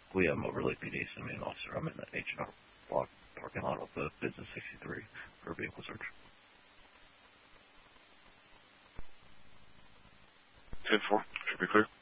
William Overlake PD, civilian officer. I'm in the H&R block parking lot of the Business 63 for a vehicle search. 10-4, should be clear.